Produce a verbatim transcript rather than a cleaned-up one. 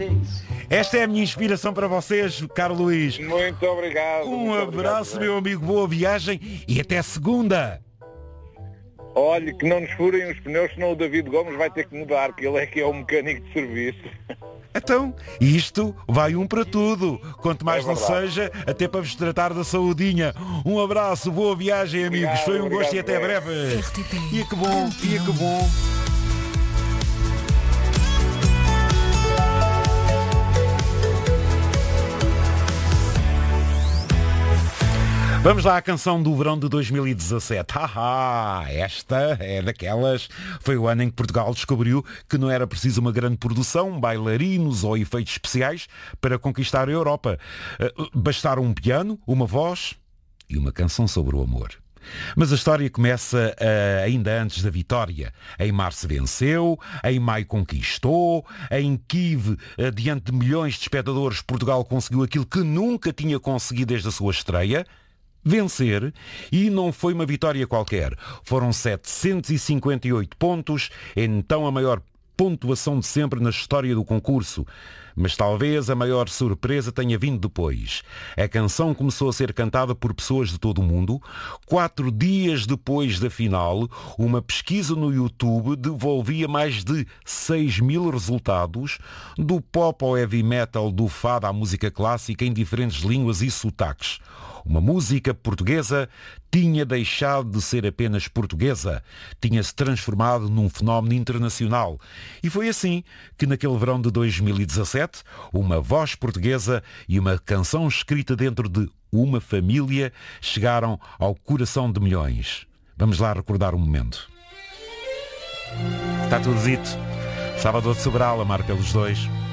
Esta é a minha inspiração para vocês, caro Luís. Muito obrigado. Um muito abraço, obrigado, meu amigo, boa viagem e até segunda. Olhe, que não nos furem os pneus, senão o David Gomes vai ter que mudar, que ele é que é o mecânico de serviço. Então, isto vai um para tudo. Quanto mais É não verdade. seja, até para vos tratar da saudinha. Um abraço, boa viagem, amigos. Obrigado, Foi um gosto e obrigado, até bem. breve. R T P. E que bom, e que bom. Vamos lá à canção do verão de dois mil e dezassete. Haha, esta é daquelas. Foi o ano em que Portugal descobriu que não era preciso uma grande produção, bailarinos ou efeitos especiais para conquistar a Europa. Bastaram um piano, uma voz e uma canção sobre o amor. Mas a história começa uh, ainda antes da vitória. Em março venceu, em maio conquistou, em Kiev, uh, diante de milhões de espectadores, Portugal conseguiu aquilo que nunca tinha conseguido desde a sua estreia. Vencer, e não foi uma vitória qualquer. Foram setecentos e cinquenta e oito pontos, então a maior pontuação de sempre na história do concurso. Mas talvez a maior surpresa tenha vindo depois. A canção começou a ser cantada por pessoas de todo o mundo. Quatro dias depois da final, uma pesquisa no YouTube devolvia mais de seis mil resultados, do pop ao heavy metal, do fado à música clássica, em diferentes línguas e sotaques. Uma música portuguesa tinha deixado de ser apenas portuguesa, tinha-se transformado num fenómeno internacional. E foi assim que naquele verão de dois mil e dezassete, uma voz portuguesa e uma canção escrita dentro de uma família chegaram ao coração de milhões. Vamos lá recordar um momento. Está tudo dito. Salvador de Sobral, amar pelos dois.